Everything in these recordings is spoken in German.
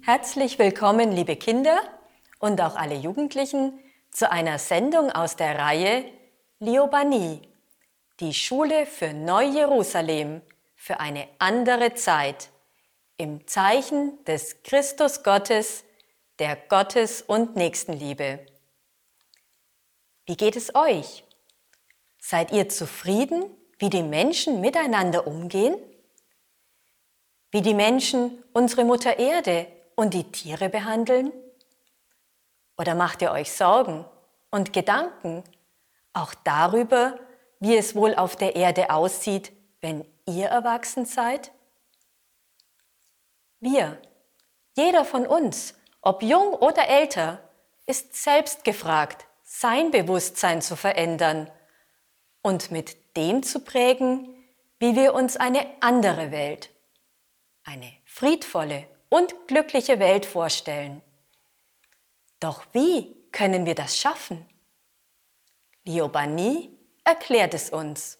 Herzlich willkommen, liebe Kinder und auch alle Jugendlichen, zu einer Sendung aus der Reihe Liobani, die Schule für Neu-Jerusalem, für eine andere Zeit, im Zeichen des Christus Gottes, der Gottes- und Nächstenliebe. Wie geht es euch? Seid ihr zufrieden, wie die Menschen miteinander umgehen? Wie die Menschen unsere Mutter Erde und die Tiere behandeln? Oder macht ihr euch Sorgen und Gedanken auch darüber, wie es wohl auf der Erde aussieht, wenn ihr erwachsen seid? Wir, jeder von uns, ob jung oder älter, ist selbst gefragt, sein Bewusstsein zu verändern und mit dem zu prägen, wie wir uns eine andere Welt, eine friedvolle und glückliche Welt vorstellen. Doch wie können wir das schaffen? Liobani erklärt es uns.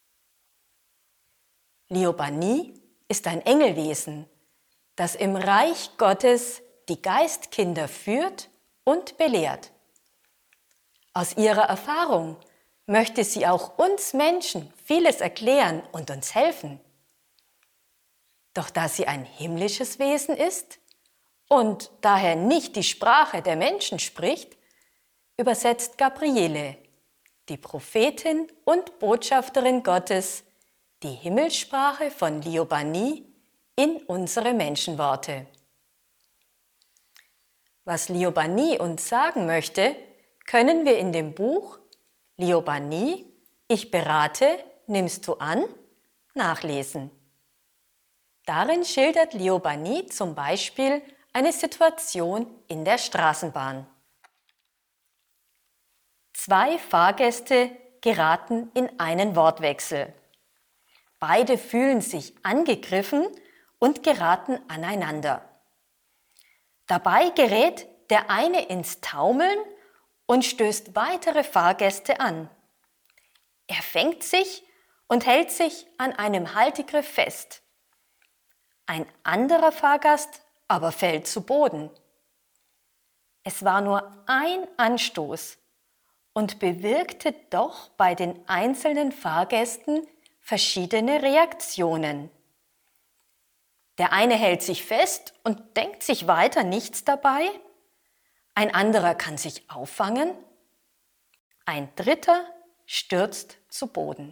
Liobani ist ein Engelwesen, das im Reich Gottes die Geistkinder führt und belehrt. Aus ihrer Erfahrung möchte sie auch uns Menschen vieles erklären und uns helfen. Doch da sie ein himmlisches Wesen ist und daher nicht die Sprache der Menschen spricht, übersetzt Gabriele, die Prophetin und Botschafterin Gottes, die Himmelssprache von Liobani in unsere Menschenworte. Was Liobani uns sagen möchte, können wir in dem Buch Liobani, ich berate, nimmst du an, nachlesen. Darin schildert Liobani zum Beispiel eine Situation in der Straßenbahn. 2 Fahrgäste geraten in einen Wortwechsel. Beide fühlen sich angegriffen und geraten aneinander. Dabei gerät der eine ins Taumeln und stößt weitere Fahrgäste an. Er fängt sich und hält sich an einem Haltegriff fest. Ein anderer Fahrgast aber fällt zu Boden. Es war nur ein Anstoß und bewirkte doch bei den einzelnen Fahrgästen verschiedene Reaktionen. Der eine hält sich fest und denkt sich weiter nichts dabei. Ein anderer kann sich auffangen. Ein dritter stürzt zu Boden.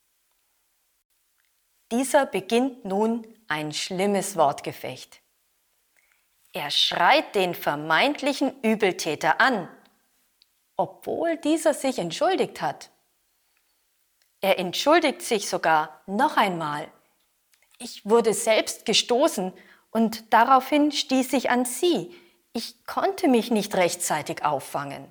Dieser beginnt nun ein schlimmes Wortgefecht. Er schreit den vermeintlichen Übeltäter an, obwohl dieser sich entschuldigt hat. Er entschuldigt sich sogar noch einmal. Ich wurde selbst gestoßen und daraufhin stieß ich an Sie. Ich konnte mich nicht rechtzeitig auffangen.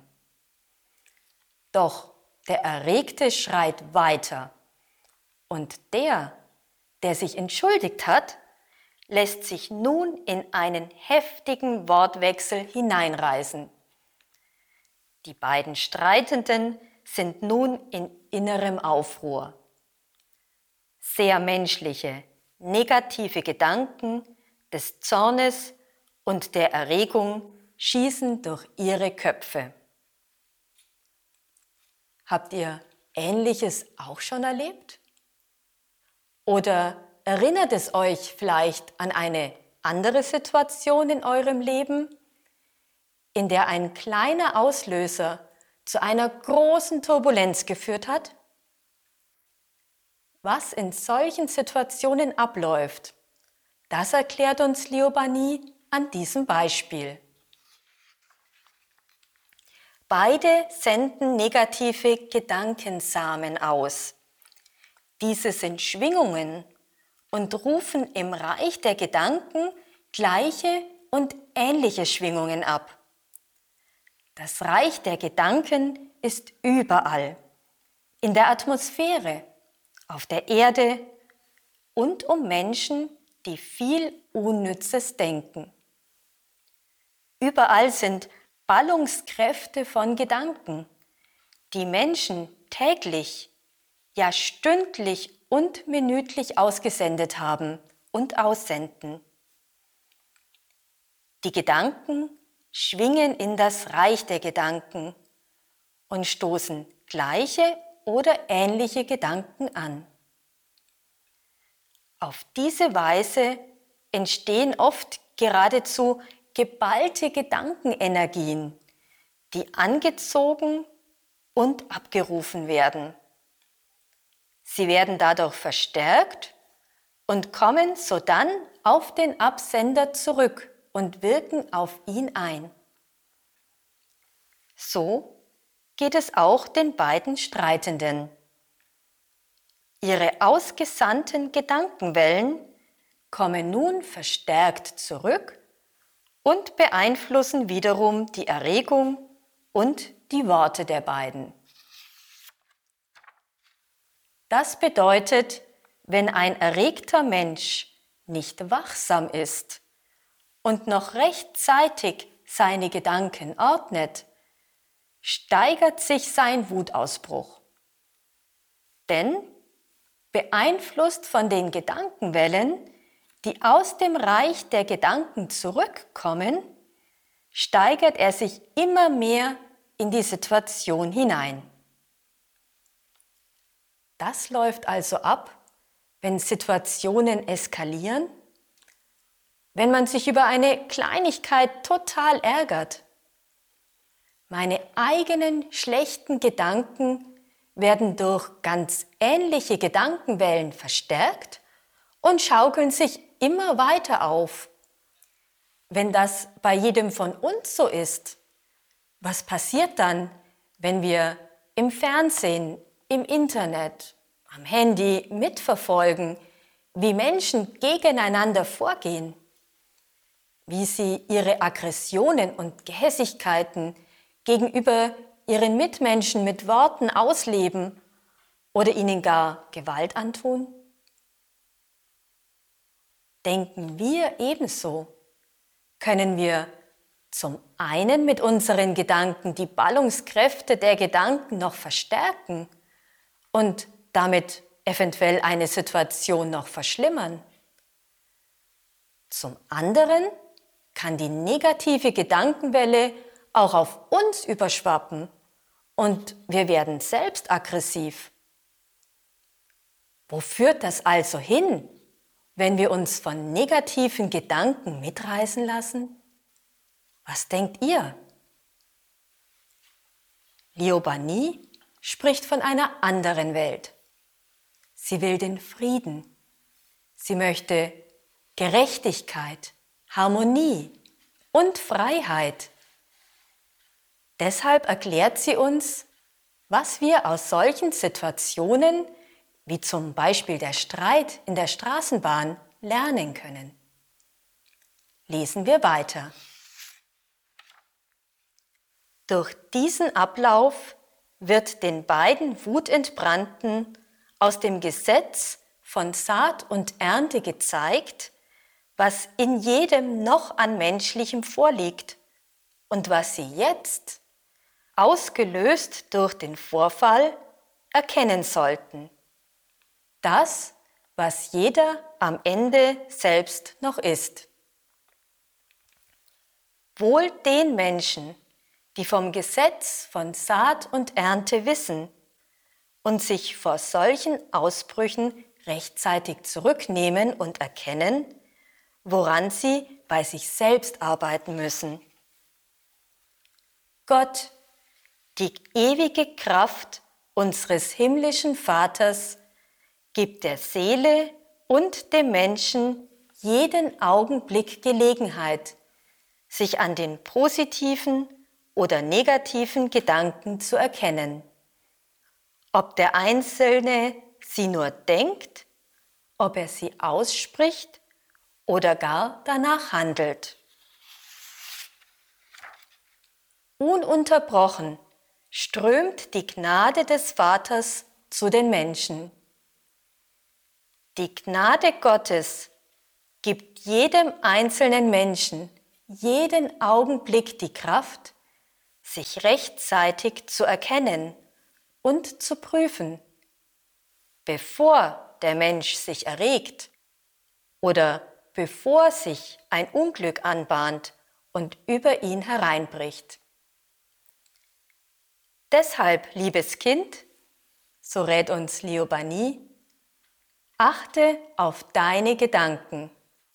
Doch der Erregte schreit weiter und der sich entschuldigt hat, lässt sich nun in einen heftigen Wortwechsel hineinreißen. Die beiden Streitenden sind nun in innerem Aufruhr. Sehr menschliche, negative Gedanken des Zornes und der Erregung schießen durch ihre Köpfe. Habt ihr Ähnliches auch schon erlebt? Oder erinnert es euch vielleicht an eine andere Situation in eurem Leben, in der ein kleiner Auslöser zu einer großen Turbulenz geführt hat? Was in solchen Situationen abläuft, das erklärt uns Liobani an diesem Beispiel. Beide senden negative Gedankensamen aus. Diese sind Schwingungen und rufen im Reich der Gedanken gleiche und ähnliche Schwingungen ab. Das Reich der Gedanken ist überall, in der Atmosphäre, auf der Erde und um Menschen, die viel Unnützes denken. Überall sind Ballungskräfte von Gedanken, die Menschen täglich, ja stündlich und minütlich ausgesendet haben und aussenden. Die Gedanken schwingen in das Reich der Gedanken und stoßen gleiche oder ähnliche Gedanken an. Auf diese Weise entstehen oft geradezu geballte Gedankenenergien, die angezogen und abgerufen werden. Sie werden dadurch verstärkt und kommen sodann auf den Absender zurück und wirken auf ihn ein. So geht es auch den beiden Streitenden. Ihre ausgesandten Gedankenwellen kommen nun verstärkt zurück und beeinflussen wiederum die Erregung und die Worte der beiden. Das bedeutet, wenn ein erregter Mensch nicht wachsam ist und noch rechtzeitig seine Gedanken ordnet, steigert sich sein Wutausbruch. Denn beeinflusst von den Gedankenwellen, die aus dem Reich der Gedanken zurückkommen, steigert er sich immer mehr in die Situation hinein. Das läuft also ab, wenn Situationen eskalieren, wenn man sich über eine Kleinigkeit total ärgert. Meine eigenen schlechten Gedanken werden durch ganz ähnliche Gedankenwellen verstärkt und schaukeln sich immer weiter auf. Wenn das bei jedem von uns so ist, was passiert dann, wenn wir im Fernsehen, im Internet, am Handy mitverfolgen, wie Menschen gegeneinander vorgehen, wie sie ihre Aggressionen und Gehässigkeiten gegenüber ihren Mitmenschen mit Worten ausleben oder ihnen gar Gewalt antun? Denken wir ebenso, können wir zum einen mit unseren Gedanken die Ballungskräfte der Gedanken noch verstärken und damit eventuell eine Situation noch verschlimmern. Zum anderen kann die negative Gedankenwelle auch auf uns überschwappen und wir werden selbst aggressiv. Wo führt das also hin, wenn wir uns von negativen Gedanken mitreißen lassen? Was denkt ihr? Liobani spricht von einer anderen Welt. Sie will den Frieden. Sie möchte Gerechtigkeit, Harmonie und Freiheit. Deshalb erklärt sie uns, was wir aus solchen Situationen, wie zum Beispiel der Streit in der Straßenbahn, lernen können. Lesen wir weiter. Durch diesen Ablauf wird den beiden Wutentbrannten aus dem Gesetz von Saat und Ernte gezeigt, was in jedem noch an Menschlichem vorliegt und was sie jetzt, ausgelöst durch den Vorfall, erkennen sollten. Das, was jeder am Ende selbst noch ist. Wohl den Menschen, die vom Gesetz von Saat und Ernte wissen und sich vor solchen Ausbrüchen rechtzeitig zurücknehmen und erkennen, woran sie bei sich selbst arbeiten müssen. Gott, die ewige Kraft unseres himmlischen Vaters, gibt der Seele und dem Menschen jeden Augenblick Gelegenheit, sich an den positiven oder negativen Gedanken zu erkennen. Ob der Einzelne sie nur denkt, ob er sie ausspricht oder gar danach handelt. Ununterbrochen strömt die Gnade des Vaters zu den Menschen. Die Gnade Gottes gibt jedem einzelnen Menschen jeden Augenblick die Kraft, sich rechtzeitig zu erkennen und zu prüfen, bevor der Mensch sich erregt oder bevor sich ein Unglück anbahnt und über ihn hereinbricht. Deshalb, liebes Kind, so rät uns Liobani, achte auf deine Gedanken.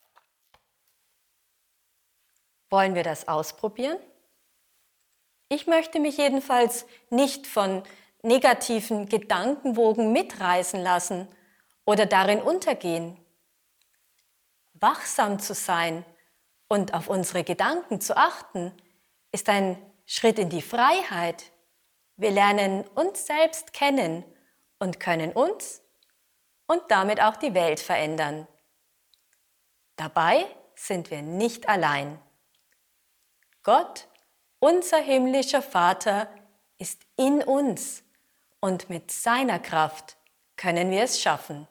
Wollen wir das ausprobieren? Ich möchte mich jedenfalls nicht von negativen Gedankenwogen mitreißen lassen oder darin untergehen. Wachsam zu sein und auf unsere Gedanken zu achten, ist ein Schritt in die Freiheit. Wir lernen uns selbst kennen und können uns und damit auch die Welt verändern. Dabei sind wir nicht allein. Gott, unser himmlischer Vater, ist in uns und mit seiner Kraft können wir es schaffen.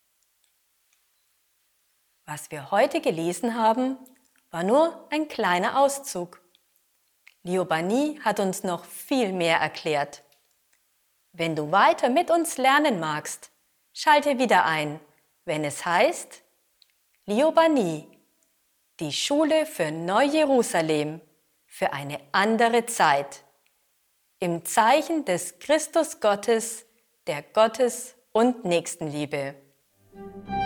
Was wir heute gelesen haben, war nur ein kleiner Auszug. Liobani hat uns noch viel mehr erklärt. Wenn du weiter mit uns lernen magst, schalte wieder ein, wenn es heißt Liobani, die Schule für Neu-Jerusalem, für eine andere Zeit, im Zeichen des Christus Gottes, der Gottes- und Nächstenliebe.